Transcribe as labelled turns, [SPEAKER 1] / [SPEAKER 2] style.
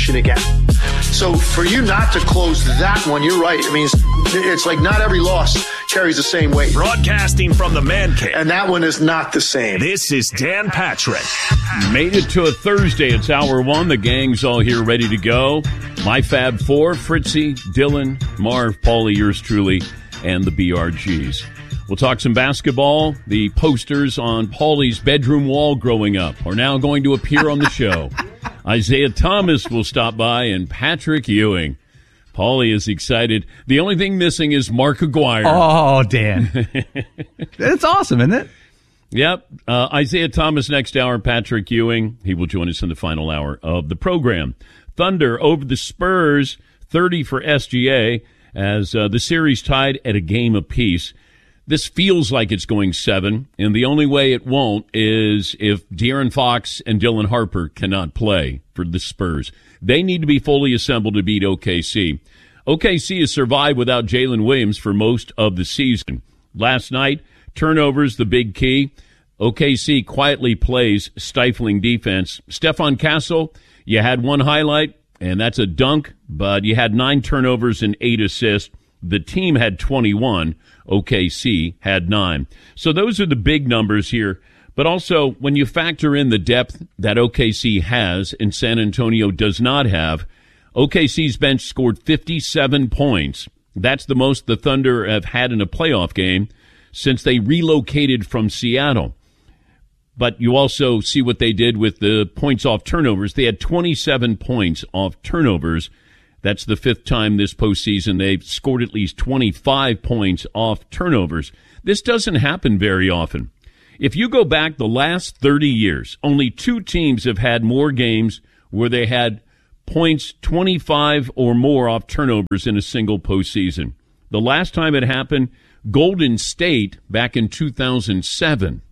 [SPEAKER 1] situation again. So for you not to close that one, you're right. I mean, it's like not every loss carries the same weight.
[SPEAKER 2] Broadcasting from the Man Cave.
[SPEAKER 1] And that one is not the same.
[SPEAKER 2] This is Dan Patrick.
[SPEAKER 3] Made it to a Thursday. It's hour one. The gang's all here ready to go. My Fab Four, Fritzy, Dylan, Marv, Paulie, yours truly, and the BRGs. We'll talk some basketball. The posters on Paulie's bedroom wall growing up are now going to appear on the show. Isaiah Thomas will stop by, and Patrick Ewing. Paulie is excited. The only thing missing is Mark Aguirre.
[SPEAKER 4] Oh, Dan. That's awesome, isn't it?
[SPEAKER 3] Yep. Isaiah Thomas next hour, Patrick Ewing. He will join us in the final hour of the program. Thunder over the Spurs, 30 for SGA, as the series tied at a game apiece. This feels like it's going 7, and the only way it won't is if De'Aaron Fox and Dylan Harper cannot play for the Spurs. They need to be fully assembled to beat OKC. OKC has survived without Jalen Williams for most of the season. Last night, turnovers the big key. OKC quietly plays stifling defense. Stephon Castle, you had one highlight, and that's a dunk, but you had 9 turnovers and 8 assists. The team had 21. OKC had 9. So those are the big numbers here. But also, when you factor in the depth that OKC has and San Antonio does not have, OKC's bench scored 57 points. That's the most the Thunder have had in a playoff game since they relocated from Seattle. But you also see what they did with the points off turnovers. They had 27 points off turnovers. That's the 5th time this postseason they've scored at least 25 points off turnovers. This doesn't happen very often. If you go back the last 30 years, only 2 teams have had more games where they had points 25 or more off turnovers in a single postseason. The last time it happened, Golden State back in 2007.